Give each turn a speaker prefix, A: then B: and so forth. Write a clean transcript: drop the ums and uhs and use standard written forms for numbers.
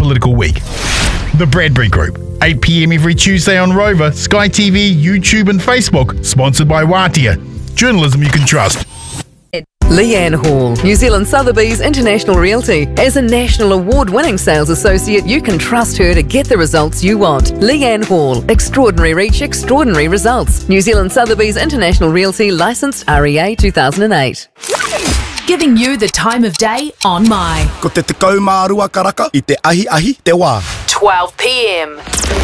A: political week. The Bradbury Group, 8 p.m. every Tuesday on Rover, Sky TV, YouTube and Facebook, sponsored by Watia. Journalism you can trust.
B: Leanne Hall, New Zealand Sotheby's International Realty. As a national award-winning sales associate, you can trust her to get the results you want. Leanne Hall, extraordinary reach, extraordinary results. New Zealand Sotheby's International Realty, licensed REA 2008.
C: Giving you the time of day on My.
D: Ko te tekau mā rua karaka I te ahi te wā.
C: 12 p.m.